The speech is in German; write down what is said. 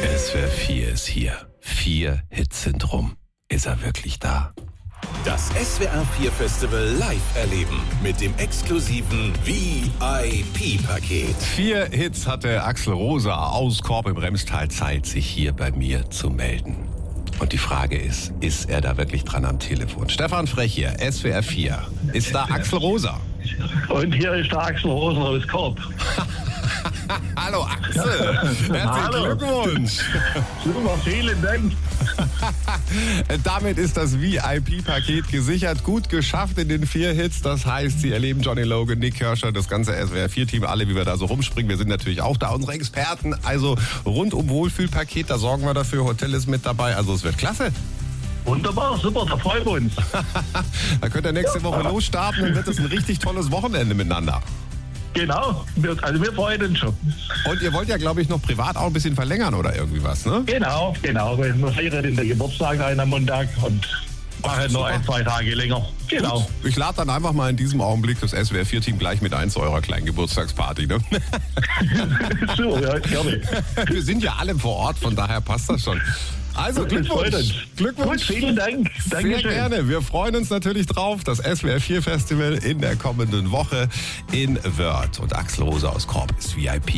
SWR 4 ist hier. 4 Hits sind rum. Ist er wirklich da? Das SWR 4 Festival live erleben mit dem exklusiven VIP-Paket. 4 Hits hatte Axel Rosa aus Korb im Remstal Zeit, sich hier bei mir zu melden. Und die Frage ist er da wirklich dran am Telefon? Stefan Frech hier, SWR 4. Ist da Axel Rosa? Und hier ist der Axel Rosa aus Korb. Hallo Axel, herzlichen Hallo. Glückwunsch. Super, vielen Dank. Damit ist das VIP-Paket gesichert. Gut geschafft in den 4 Hits. Das heißt, Sie erleben Johnny Logan, Nick Kirscher, das ganze SWR-4-Team, alle, wie wir da so rumspringen. Wir sind natürlich auch da, unsere Experten. Also rundum Wohlfühlpaket, da sorgen wir dafür. Hotel ist mit dabei. Also es wird klasse. Wunderbar, super, da freuen wir uns. Da könnt ihr nächste Woche losstarten und wird es ein richtig tolles Wochenende miteinander. Genau, wir freuen uns schon. Und ihr wollt ja, glaube ich, noch privat auch ein bisschen verlängern oder irgendwie was, ne? Genau. Wir feiern den Geburtstag ein am Montag und machen noch 1-2 Tage länger. Genau. Gut. Ich lade dann einfach mal in diesem Augenblick das SWR-4-Team gleich mit ein zu eurer kleinen Geburtstagsparty, ne? So, ja, gerne. Wir sind ja alle vor Ort, von daher passt das schon. Also Glückwunsch. Gut, vielen Dank. Sehr Dankeschön. gerne. Wir freuen uns natürlich drauf. Das SWR 4 Festival in der kommenden Woche in Wörth. Und Axel Rosa aus Korb ist VIP.